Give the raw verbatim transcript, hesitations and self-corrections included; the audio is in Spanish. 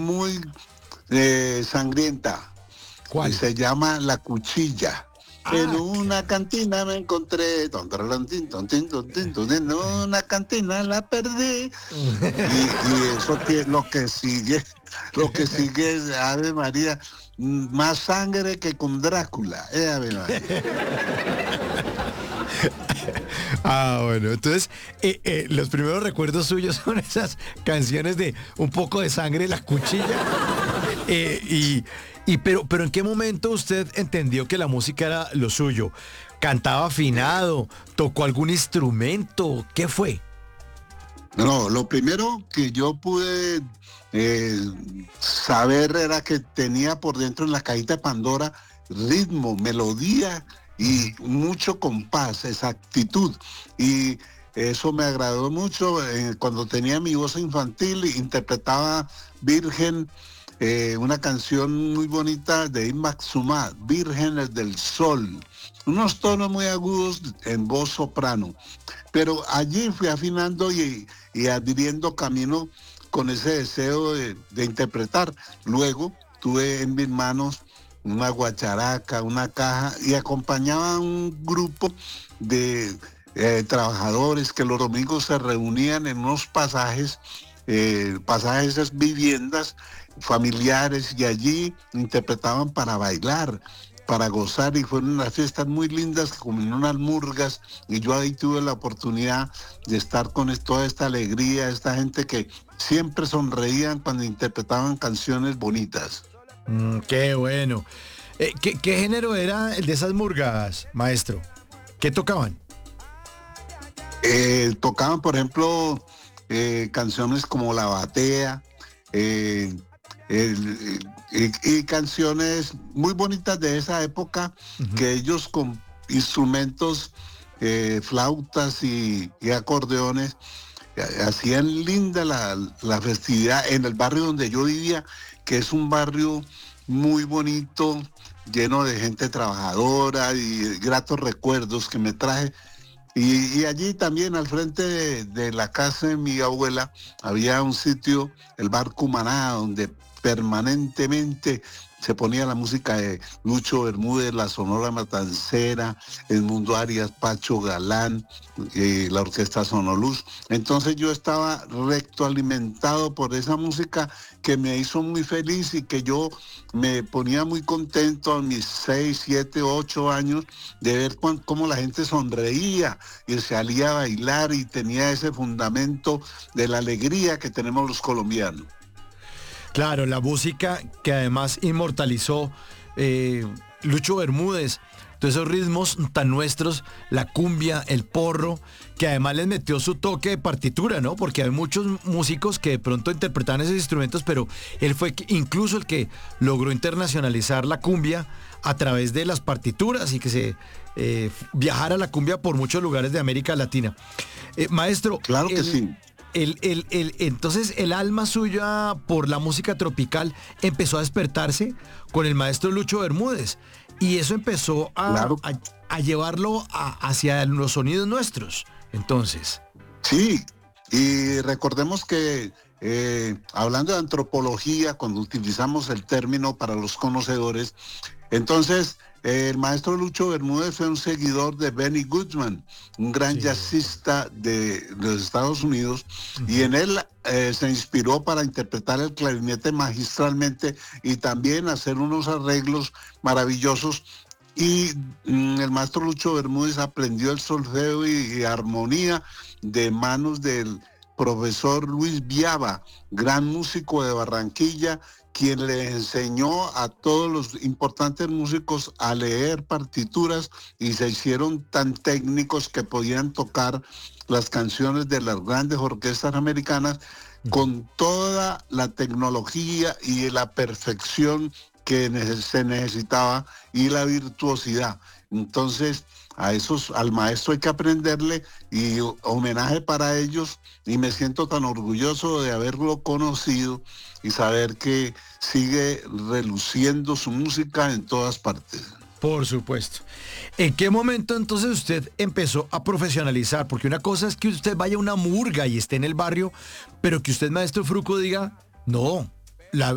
muy eh, sangrienta. ¿Cuál? Se llama La Cuchilla. Ah, En una cantina me encontré, ton, tararán, tin, ton, tin, ton, tin, ton, en una cantina la perdí. Y, y eso que lo que sigue, lo que sigue es Ave María, mm, más sangre que con Drácula, eh, Ave María. Ah, bueno, entonces eh, eh, los primeros recuerdos suyos son esas canciones de un poco de sangre, la cuchilla. Eh, y, y pero, pero ¿en qué momento usted entendió que la música era lo suyo? ¿Cantaba afinado? ¿Tocó algún instrumento? ¿Qué fue? No, lo primero que yo pude eh, saber era que tenía por dentro en la cajita de Pandora ritmo, melodía y mucho compás, exactitud. Y eso me agradó mucho. Eh, cuando tenía mi voz infantil, interpretaba Virgen, eh, una canción muy bonita de Inmac Sumá, Vírgenes del Sol. Unos tonos muy agudos en voz soprano. Pero allí fui afinando y, y adhiriendo camino con ese deseo de, de interpretar. Luego tuve en mis manos una guacharaca, una caja y acompañaba a un grupo de eh, trabajadores que los domingos se reunían en unos pasajes, eh, pasajes, esas viviendas familiares y allí interpretaban para bailar, para gozar y fueron unas fiestas muy lindas, como en unas murgas y yo ahí tuve la oportunidad de estar con toda esta alegría, esta gente que siempre sonreían cuando interpretaban canciones bonitas. Mm, qué bueno. Eh, ¿qué, ¿Qué género era el de esas murgas, maestro? ¿Qué tocaban? Eh, tocaban, por ejemplo, eh, canciones como La Batea, eh, el, el, y, y canciones muy bonitas de esa época, uh-huh. que ellos con instrumentos, eh, flautas y, y acordeones, eh, hacían linda la, la festividad en el barrio donde yo vivía, que es un barrio muy bonito, lleno de gente trabajadora y gratos recuerdos que me traje. Y, y allí también al frente de, de la casa de mi abuela había un sitio, el bar Cumaná, donde permanentemente se ponía la música de Lucho Bermúdez, la Sonora Matancera, Edmundo Arias, Pacho Galán, eh, la Orquesta Sonoluz. Entonces yo estaba recto alimentado por esa música que me hizo muy feliz y que yo me ponía muy contento a mis seis, siete, ocho años de ver cu- cómo la gente sonreía y salía a bailar y tenía ese fundamento de la alegría que tenemos los colombianos. Claro, la música que además inmortalizó eh, Lucho Bermúdez, todos esos ritmos tan nuestros, la cumbia, el porro, que además les metió su toque de partitura, ¿no? Porque hay muchos músicos que de pronto interpretaban esos instrumentos, pero él fue incluso el que logró internacionalizar la cumbia a través de las partituras y que se eh, viajara la cumbia por muchos lugares de América Latina. Eh, maestro. Claro que el, sí. El, el, el, entonces el alma suya por la música tropical empezó a despertarse con el maestro Lucho Bermúdez y eso empezó a, Claro. a, a llevarlo a, hacia los sonidos nuestros. Entonces. Sí, y recordemos que eh, hablando de antropología, cuando utilizamos el término para los conocedores, entonces eh, el maestro Lucho Bermúdez fue un seguidor de Benny Goodman, un gran sí. jazzista de, de los Estados Unidos, uh-huh. y en él eh, se inspiró para interpretar el clarinete magistralmente y también hacer unos arreglos maravillosos. Y mm, el maestro Lucho Bermúdez aprendió el solfeo y, y armonía de manos del profesor Luis Viaba, gran músico de Barranquilla, quien le enseñó a todos los importantes músicos a leer partituras y se hicieron tan técnicos que podían tocar las canciones de las grandes orquestas americanas con toda la tecnología y la perfección que se necesitaba y la virtuosidad. Entonces, a esos, al maestro hay que aprenderle y homenaje para ellos y me siento tan orgulloso de haberlo conocido y saber que sigue reluciendo su música en todas partes. Por supuesto. ¿En qué momento entonces usted empezó a profesionalizar? Porque una cosa es que usted vaya a una murga y esté en el barrio, pero que usted, maestro Fruco, diga, no, la,